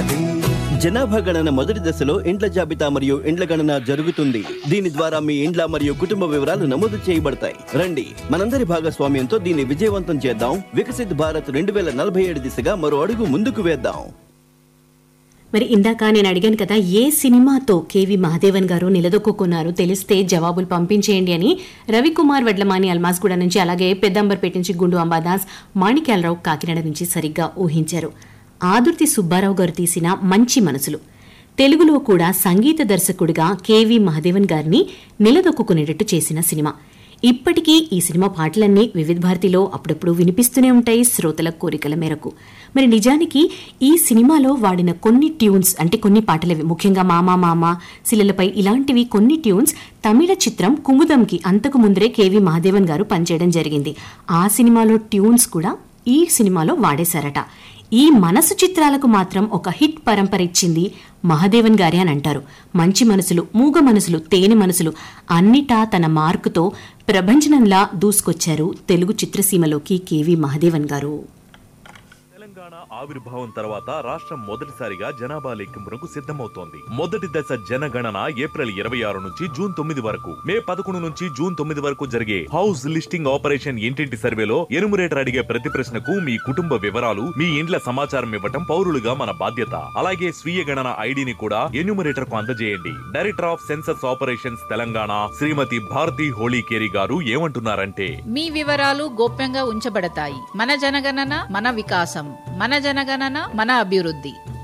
జనాభా గణన మొదటి దశలో ఇండ్ల జాబితా మరియు ఇండ్ల గణన జరుగుతుంది. దీని ద్వారా మీ ఇండ్ల మరియు కుటుంబ వివరాలు నమోదు చేయబడతాయి. రండి, మనందరి భాగస్వామ్యంతో దీన్ని విజయవంతం చేద్దాం. వికసిత్ భారత్ 2047 దిశగా మరో అడుగు ముందుకు వేద్దాం. మరి ఇందాక నేను అడిగాను కదా, ఏ సినిమాతో కేవి మహాదేవన్ గారు నిలదొక్కున్నారు తెలిస్తే జవాబులు పంపించేయండి అని. రవికుమార్ వడ్లమాని అల్మాస్గూడ నుంచి, అలాగే పెద్దంబర్పేట నుంచి గుండు అంబాదాస్, మాణిక్యాలరావు కాకినాడ నుంచి సరిగ్గా ఊహించారు. ఆదుర్తి సుబ్బారావు గారు తీసిన మంచి మనసులు, తెలుగులో కూడా సంగీత దర్శకుడిగా కేవి మహాదేవన్ గారిని నిలదొక్కునేటట్టు చేసిన సినిమా. ఇప్పటికీ ఈ సినిమా పాటలన్నీ వివిధ భారతిలో అప్పుడప్పుడు వినిపిస్తూనే ఉంటాయి శ్రోతల కోరికల మేరకు. మరి నిజానికి ఈ సినిమాలో వాడిన కొన్ని ట్యూన్స్, అంటే కొన్ని పాటలవి, ముఖ్యంగా మామా మామ, శిలలపై ఇలాంటివి కొన్ని ట్యూన్స్ తమిళ చిత్రం కుముదంకి అంతకు ముందరే కేవి మహాదేవన్ గారు పనిచేయడం జరిగింది. ఆ సినిమాలో ట్యూన్స్ కూడా ఈ సినిమాలో వాడేశారట. ఈ మనసు చిత్రాలకు మాత్రం ఒక హిట్ పరంపర ఇచ్చింది మహాదేవన్ గారే అని అంటారు. మంచి మనసులు, మూగ మనసులు, తేనె మనసులు అన్నిటా తన మార్కుతో ప్రభంజనంలా దూసుకొచ్చారు తెలుగు చిత్రసీమలోకి కేవి మహాదేవన్ గారు. తెలంగాణ ఆవిర్భావం తర్వాత రాష్ట్రం మొదటిసారిగా జనాభా లెక్కింపునకు సిద్ధమవుతోంది. మొదటి దశ జనగణన ఏప్రిల్ 26 నుంచి జూన్ 9 వరకు, మే 11 నుంచి జూన్ 9 వరకు జరిగే హౌస్ లిస్టింగ్ ఆపరేషన్ ఇంటింటి సర్వేలో ఎనుమరేటర్ అడిగే ప్రతి ప్రశ్నకు మీ కుటుంబ వివరాలు, మీ ఇండ్ల సమాచారం ఇవ్వటం పౌరులుగా మన బాధ్యత. అలాగే స్వీయ గణన ఐడిని కూడా ఎన్యూమరేటర్ కు అందజేయండి. Director of census operations Telangana శ్రీమతి భారతి హోళీకేరి గారు ఏమంటున్నారంటే, మీ వివరాలు గోప్యంగా ఉంచబడతాయి. మన జనగణన మన వికాసం, మన జనగణన మన అభివృద్ధి.